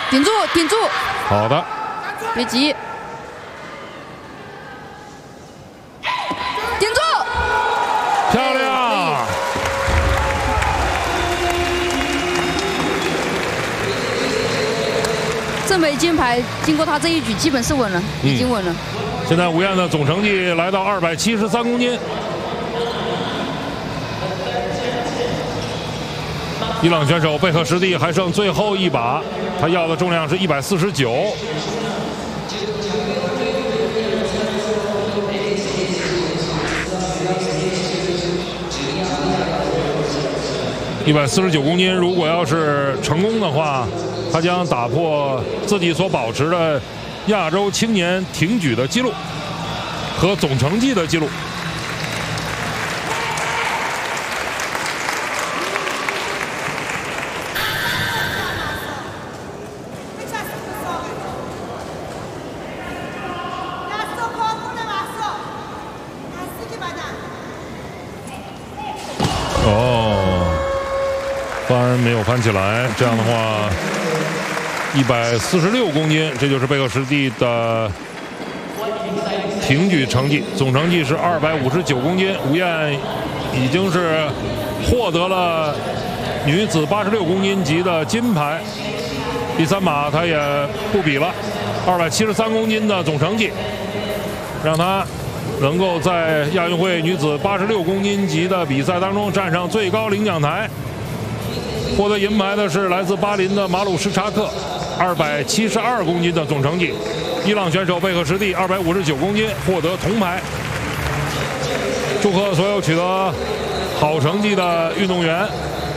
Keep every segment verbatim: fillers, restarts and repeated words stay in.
顶住，顶住。 好的， 别急。顶住。 漂亮。 正美金牌，经过他这一举，基本是稳了，已经稳了。 嗯、现在吴燕的总成绩来到二百七十三公斤。伊朗选手贝克什蒂还剩最后一把，他要的重量是一百四十九。一百四十九公斤，如果要是成功的话，他将打破自己所保持的亚洲青年挺举的记录和总成绩的记录。哦，翻没有翻起来，这样的话。一百四十六公斤，这就是贝克什蒂的挺举成绩，总成绩是二百五十九公斤。吴燕已经是获得了女子八十六公斤级的金牌。第三马她也不比了，二百七十三公斤的总成绩，让她能够在亚运会女子八十六公斤级的比赛当中站上最高领奖台。获得银牌的是来自巴林的马鲁什查克。二百七十二公斤的总成绩，伊朗选手贝克什蒂二百五十九公斤获得铜牌。祝贺所有取得好成绩的运动员！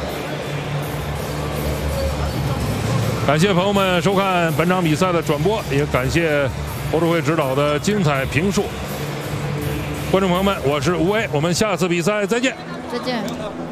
感谢朋友们收看本场比赛的转播，也感谢侯志辉指导的精彩评述。观众朋友们，我是吴威，我们下次比赛再见。 再见。